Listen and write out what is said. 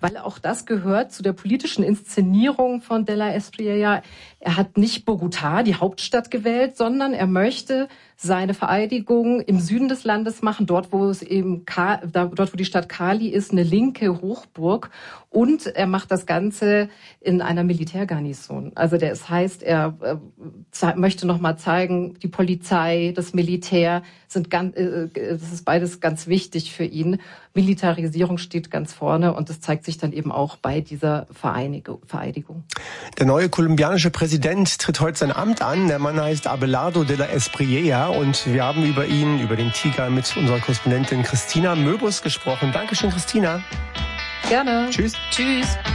weil auch das gehört zu der politischen Inszenierung von de la Espriella. Er hat nicht Bogotá, die Hauptstadt, gewählt, sondern er möchte seine Vereidigung im Süden des Landes machen, dort wo es eben dort wo die Stadt Cali ist, eine linke Hochburg, und er macht das Ganze in einer Militärgarnison. Also er möchte noch mal zeigen, die Polizei, das Militär das ist beides ganz wichtig für ihn. Militarisierung steht ganz vorne, und das zeigt sich dann eben auch bei dieser Vereidigung. Der neue kolumbianische Präsident tritt heute sein Amt an. Der Mann heißt Abelardo de la Espriella, und wir haben über den Tiger, mit unserer Korrespondentin Christina Möbus gesprochen. Dankeschön, Christina. Gerne. Tschüss. Tschüss.